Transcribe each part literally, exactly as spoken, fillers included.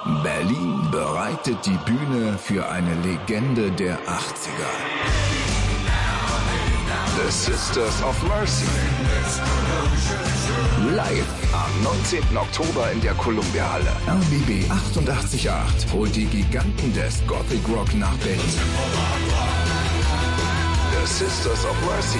Berlin bereitet die Bühne für eine Legende der achtziger. The Sisters of Mercy. Live am neunzehnten Oktober in der Columbia-Halle. R B B achtundachtzig Komma acht holt die Giganten des Gothic Rock nach Berlin. The Sisters of Mercy.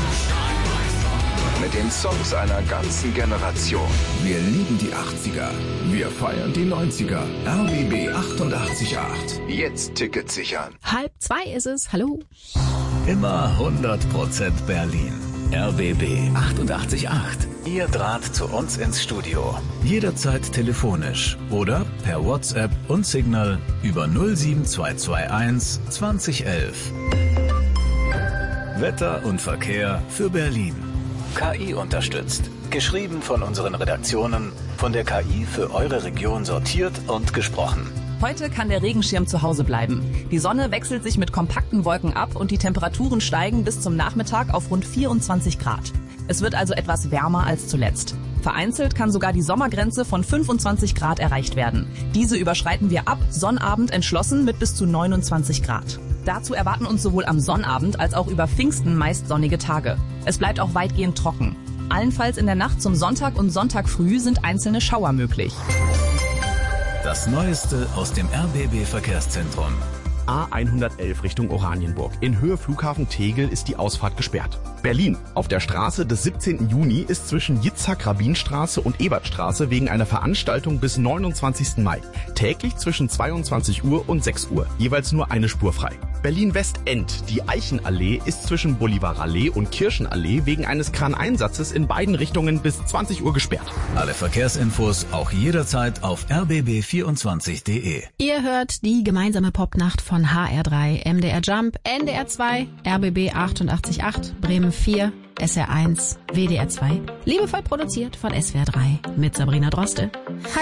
Mit den Songs einer ganzen Generation. Wir lieben die achtziger. Wir feiern die neunziger. R B B achtundachtzig Komma acht. Jetzt Tickets sichern. Halb zwei ist es. Hallo. Immer hundert Prozent Berlin. R B B achtundachtzig Komma acht. Ihr Draht zu uns ins Studio. Jederzeit telefonisch oder per WhatsApp und Signal über null sieben zwei zwei eins zwanzig elf. Wetter und Verkehr für Berlin. K I unterstützt. Geschrieben von unseren Redaktionen, von der K I für eure Region sortiert und gesprochen. Heute kann der Regenschirm zu Hause bleiben. Die Sonne wechselt sich mit kompakten Wolken ab und die Temperaturen steigen bis zum Nachmittag auf rund vierundzwanzig Grad. Es wird also etwas wärmer als zuletzt. Vereinzelt kann sogar die Sommergrenze von fünfundzwanzig Grad erreicht werden. Diese überschreiten wir ab Sonnabend entschlossen mit bis zu neunundzwanzig Grad. Dazu erwarten uns sowohl am Sonnabend als auch über Pfingsten meist sonnige Tage. Es bleibt auch weitgehend trocken. Allenfalls in der Nacht zum Sonntag und Sonntag früh sind einzelne Schauer möglich. Das Neueste aus dem R B B-Verkehrszentrum. A hundertelf Richtung Oranienburg. In Höhe Flughafen Tegel ist die Ausfahrt gesperrt. Berlin. Auf der Straße des siebzehnten Juni ist zwischen Jitzhak-Rabin-Straße und Ebertstraße wegen einer Veranstaltung bis neunundzwanzigsten Mai. Täglich zwischen zweiundzwanzig Uhr und sechs Uhr. Jeweils nur eine Spur frei. Berlin-Westend. Die Eichenallee ist zwischen Bolivarallee und Kirchenallee wegen eines Kraneinsatzes in beiden Richtungen bis zwanzig Uhr gesperrt. Alle Verkehrsinfos auch jederzeit auf r b b vierundzwanzig punkt d e. Ihr hört die gemeinsame Popnacht von H R drei, M D R Jump, N D R zwei, R B B achtundachtzig Komma acht, Bremen vier, S R eins, W D R zwei. Liebevoll produziert von S W R drei mit Sabrina Droste.